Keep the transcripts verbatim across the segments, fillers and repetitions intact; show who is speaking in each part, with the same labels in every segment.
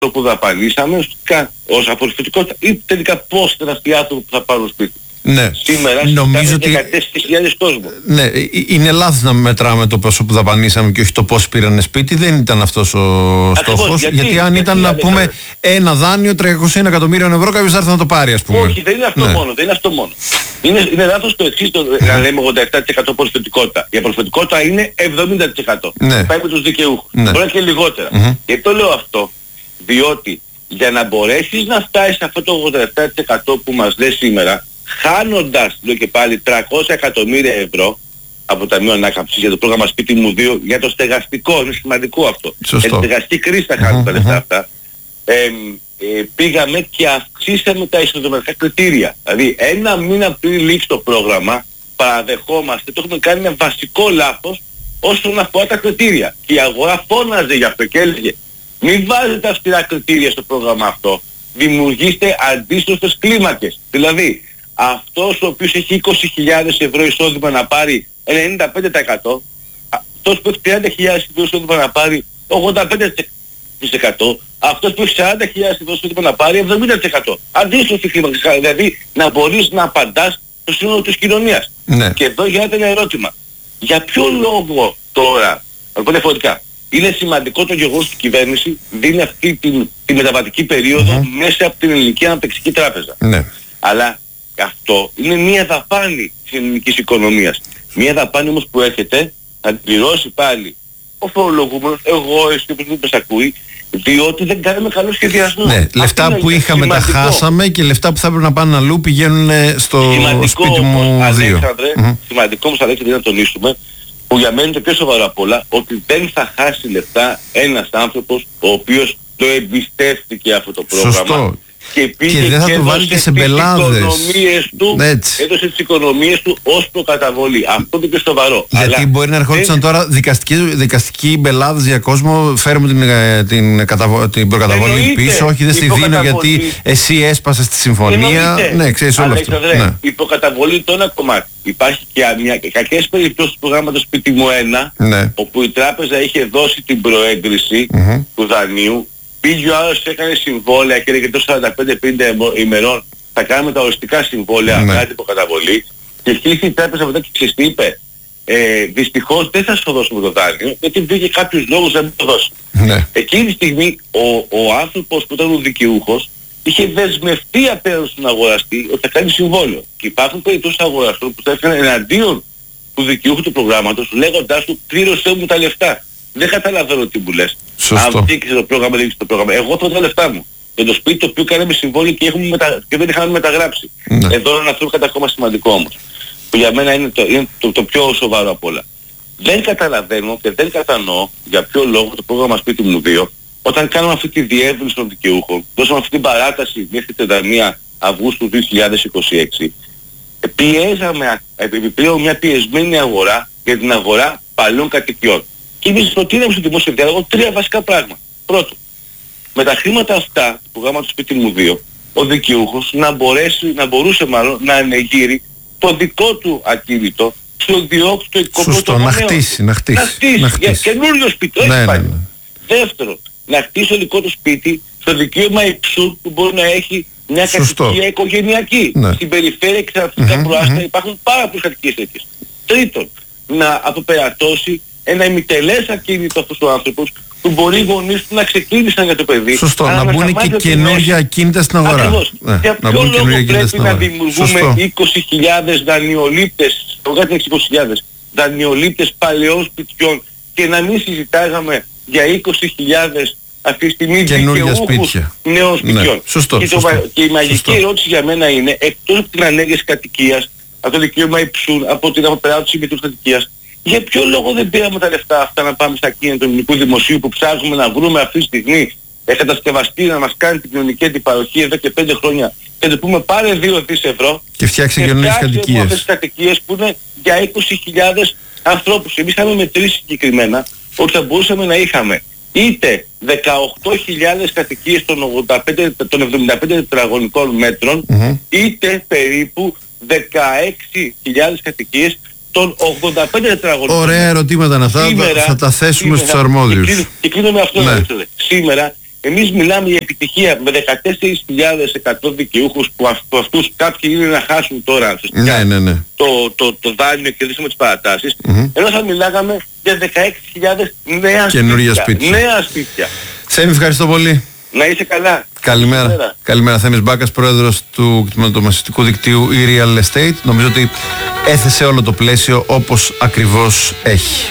Speaker 1: το που δαπανίσαμε ουσιαστικά ως απορριφωτικότητα ή τελικά πώς ήταν αυτοί οι άνθρωποι που θα πάρουν σπίτι.
Speaker 2: Ναι.
Speaker 1: Σήμερα
Speaker 2: νομίζω ότι
Speaker 1: δεκατέσσερις χιλιάδες κόσμο.
Speaker 2: Ναι, είναι λάθος να μετράμε το πόσο που δαπανίσαμε και όχι το πώς πήρανε σπίτι. Δεν ήταν αυτός ο στόχος. Γιατί, γιατί αν ήταν γιατί, να πούμε θα... ένα δάνειο τριακόσια εκατομμύρια ευρώ, κάποιος θα έρθει να το πάρει, ας πούμε.
Speaker 1: Όχι, δεν είναι αυτό
Speaker 2: ναι.
Speaker 1: μόνο. Δεν είναι αυτό μόνο. Είναι, είναι λάθος το εξής, το, να λέμε ογδόντα επτά τοις εκατό απορριφωτικότητα. Η απορριφωτικότητα είναι εβδομήντα τοις εκατό.
Speaker 2: Ναι.
Speaker 1: Πάει με τους δικαιούχους.
Speaker 2: Ναι.
Speaker 1: Μπορεί και λιγότερα.
Speaker 2: Mm-hmm.
Speaker 1: Και το λέω αυτό, διότι για να μπορέσεις να φτάσεις σε αυτό το ογδόντα επτά τοις εκατό που μας λέει σήμερα, χάνοντας, λέω και πάλι, τριακόσια εκατομμύρια ευρώ από το Ταμείο Ανάκαμψης για το πρόγραμμα Σπίτι μου δύο, για το στεγαστικό, είναι σημαντικό αυτό.
Speaker 2: Σωστό.
Speaker 1: Για τη στεγαστική κρίση θα χάνουν τα λεφτά αυτά. Ε, ε, πήγαμε και αυξήσαμε τα εισοδηματικά κριτήρια. Δηλαδή ένα μήνα πριν λήξει το πρόγραμμα, παραδεχόμαστε, το έχουμε κάνει ένα βασικό λάθος όσον αφορά τα κριτήρια. Και η αγορά φώναζε γι' αυτό και έλεγε μην βάζετε αυστηρά κριτήρια στο πρόγραμμα αυτό, δημιουργήστε αντίστροφες κλίμακες. Δηλαδή αυτός ο οποίος έχει είκοσι χιλιάδες ευρώ εισόδημα να πάρει ενενήντα πέντε τοις εκατό, αυτός που έχει τριάντα χιλιάδες ευρώ εισόδημα να πάρει ογδόντα πέντε τοις εκατό, αυτός που έχει σαράντα χιλιάδες ευρώ εισόδημα να πάρει εβδομήντα τοις εκατό. Αντίστοιχη κλίμακα, δηλαδή να μπορείς να απαντάς στο σύνολο της κοινωνίας.
Speaker 2: Ναι.
Speaker 1: Και εδώ γίνεται ένα ερώτημα. Για ποιο λόγο τώρα, να πω διαφορετικά, είναι σημαντικό το γεγονός ότι η κυβέρνηση δίνει αυτή τη, τη μεταβατική περίοδο mm-hmm. μέσα από την Ελληνική Αναπτυξιακή Τράπεζα. Ναι. Αλλά αυτό είναι μια δαπάνη της ελληνικής οικονομίας. Μια δαπάνη όμως που έρχεται να την πληρώσει πάλι ο φορολογούμενος, εγώ, εσύ, οποιοδήποτε ακούει, διότι δεν κάνουμε καλό σχεδιασμό.
Speaker 2: Ναι, λεφτά που είχαμε σημαντικό. Τα χάσαμε και λεφτά που θα έπρεπε να πάνε αλλού πηγαίνουν στο σημαντικό σπίτι μου δύο.
Speaker 1: Αλέξανδρε, mm-hmm. σημαντικό όμως, Αλέξανδρε, να τονίσουμε, που για μένα είναι το πιο σοβαρό απ' όλα, ότι δεν θα χάσει λεφτά ένας άνθρωπος ο οποίος το εμπιστεύτηκε αυτό το πρόγραμμα.
Speaker 2: Σωστό.
Speaker 1: Και πήγε
Speaker 2: και δεν θα
Speaker 1: και
Speaker 2: το βάλει και σε μπελάδες.
Speaker 1: Του, έδωσε τις οικονομίες του ως προκαταβολή. Αυτό είναι πιο σοβαρό.
Speaker 2: Γιατί
Speaker 1: αλλά
Speaker 2: μπορεί να ερχόντουσαν δεν... τώρα δικαστικοί, δικαστικοί μπελάδες για κόσμο, φέρουμε την, την, καταβο... την προκαταβολή εννοείται, πίσω, όχι δεν στη δίνω γιατί εσύ έσπασες τη συμφωνία.
Speaker 1: Εννοείται.
Speaker 2: Ναι, ξέρεις όλο αυτό. Ναι.
Speaker 1: Η προκαταβολή το ένα κομμάτι. Υπάρχει και μια, κακές περιπτώσεις του προγράμματος Σπίτι μου ένα, ναι. όπου η τράπεζα είχε δώσει την προέγκριση mm-hmm. του δανείου. Πήγε ο άλλος, έκανε συμβόλαια και έλεγε το σαράντα πέντε πενήντα ημερών θα κάνουμε τα οριστικά συμβόλαια, ναι. κάτι υποκαταβολή. Και κλείθηκε η τράπεζα μετά και ξέρεις τι είπε. Ε, δυστυχώς δεν θα σου δώσουμε το δάνειο, γιατί βγήκε κάποιους λόγους να μην το δώσει. Ναι. Εκείνη τη στιγμή ο, ο άνθρωπος που ήταν ο δικαιούχος είχε δεσμευτεί απέναντι στον αγοραστή ότι θα κάνει συμβόλαιο. Και υπάρχουν περιπτώσεις αγοραστών που θα έφυγαν εναντίον του δικαιούχου του προγράμματος λέγοντάς του πλήρωσέ μου τα λεφτά. Δεν καταλαβαίνω τι μου λες.
Speaker 2: Σωστό.
Speaker 1: Αν δείξεις το πρόγραμμα, δείξεις το πρόγραμμα. Εγώ θέλω τα λεφτά μου. Για το σπίτι το οποίο κάναμε συμβόλαιο και, έχουμε μετα... και δεν είχαμε μεταγράψει. Ναι. Εδώ είναι αυτό κάτι ακόμα σημαντικό όμως. Που για μένα είναι το, είναι το, το πιο σοβαρό απ' όλα. Δεν καταλαβαίνω και δεν κατανοώ για ποιο λόγο το πρόγραμμα Σπίτι μου δύο, όταν κάναμε αυτή τη διεύρυνση των δικαιούχων, δώσαμε αυτή την παράταση μέχρι τριάντα μία Αυγούστου δύο χιλιάδες είκοσι έξι, πιέζαμε επιπλέον μια πιεσμένη αγορά για την αγορά παλιών κατοικιών. Και εμείς προτείναμε στο δημόσιο διάλογο τρία βασικά πράγματα. Πρώτον, με τα χρήματα αυτά του προγράμματος Σπίτι μου δύο, ο δικαιούχος να, μπορέσει, να μπορούσε μάλλον να ανεγείρει το δικό του ακίνητο στο διόκτητο οικοπρότο.
Speaker 2: Σωστό, να χτίσει, να χτίσει.
Speaker 1: Να χτίσει, να χτίσει. Για καινούριο σπίτι, όχι
Speaker 2: ναι,
Speaker 1: πάλι.
Speaker 2: Ναι, ναι.
Speaker 1: Δεύτερον, να χτίσει το δικό του σπίτι στο δικαίωμα υψού που μπορεί να έχει μια
Speaker 2: Σωστό.
Speaker 1: κατοικία οικογενειακή. Ναι. Στην περιφέρεια και στα αστικά mm-hmm, προάστια mm-hmm. υπάρχουν πάρα πολλές κατοικίες τέτοιες. Τρίτον, να αποπερατώσει ένα ημιτελές ακίνητο αυτός ο άνθρωπος που μπορεί οι γονείς του να ξεκίνησαν για το παιδί.
Speaker 2: Σωστό, να, να μπουν και καινούργια ακίνητα στην αγορά.
Speaker 1: Ακριβώς.
Speaker 2: Ναι,
Speaker 1: για ποιο λόγο πρέπει να δημιουργούμε είκοσι χιλιάδες δανειολήπτες, το κάτι είκοσι χιλιάδες δανειολήπτες παλαιών σπιτιών και να μην συζητάγαμε για είκοσι χιλιάδες αυτή τη στιγμή δικαιούχους νέων σπιτιών. Ναι,
Speaker 2: σωστό,
Speaker 1: και,
Speaker 2: σωστό,
Speaker 1: το, και η μαγική
Speaker 2: σωστό. ερώτηση
Speaker 1: για μένα είναι, εκτός από την ανέργεια κατοικίας, από το δικαίωμα υψού, από την αποπεράτωση μητρούς κατοικίας, για ποιο λόγο δεν πήραμε τα λεφτά αυτά να πάμε στα κίνητα του ελληνικού δημοσίου που ψάχνουμε να βρούμε αυτή τη στιγμή κατασκευαστή να μας κάνει την κοινωνική αντιπαροχή εδώ και πέντε χρόνια και να πούμε πάρε δύο δις ευρώ
Speaker 2: και φτιάξει καινούριες κατοικίες.
Speaker 1: αυτές τις κατοικίες που είναι για είκοσι χιλιάδες ανθρώπους. Εμείς είχαμε μετρήσει συγκεκριμένα ότι θα μπορούσαμε να είχαμε είτε δεκαοκτώ χιλιάδες κατοικίες των, ογδόντα πέντε, των εβδομήντα πέντε τετραγωνικών μέτρων mm-hmm. είτε περίπου δεκαέξι χιλιάδες κατοικίες των ογδόντα πέντε τετραγωνικών.
Speaker 2: Ωραία ερωτήματα είναι αυτά, σήμερα, θα τα θέσουμε σήμερα, στους αρμόδιους.
Speaker 1: Και, και κλείνω με αυτό. Ναι. Σήμερα Εμείς μιλάμε για επιτυχία με δεκατέσσερις χιλιάδες εκατό δικαιούχους που αυτού, αυτούς κάποιοι είναι να χάσουν τώρα
Speaker 2: ναι, ναι, ναι.
Speaker 1: Το, το, το δάνειο και κερδίσουμε τις παρατάσεις,
Speaker 2: mm-hmm.
Speaker 1: ενώ θα μιλάγαμε για δεκαέξι χιλιάδες νέα
Speaker 2: σπίτια.
Speaker 1: σπίτια. Νέα σπίτια.
Speaker 2: Θέμη, ευχαριστώ πολύ.
Speaker 1: Να είσαι καλά.
Speaker 2: Καλημέρα.
Speaker 1: Καλημέρα.
Speaker 2: Καλημέρα. Θέμης Μπάκας, πρόεδρος του κτηματομεσητικού δικτύου e-Real Estate. Νομίζω ότι έθεσε όλο το πλαίσιο όπως ακριβώς έχει.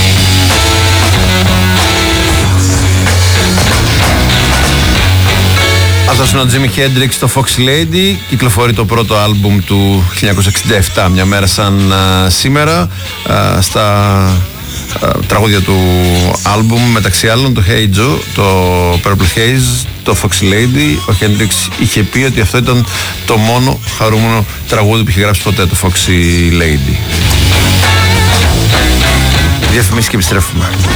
Speaker 2: Αυτός είναι ο Jimi Hendrix στο Foxy Lady. Κυκλοφορεί το πρώτο άλμπουμ του χίλια εννιακόσια εξήντα επτά, μια μέρα σαν α, σήμερα, α, στα α, τραγούδια του άλμπουμ, μεταξύ άλλων το Hey Joe, το Purple Haze, το Foxy Lady. Ο Hendrix είχε πει ότι αυτό ήταν το μόνο χαρούμενο τραγούδι που είχε γράψει ποτέ, το Foxy Lady. Διαφημίσεις και επιστρέφουμε.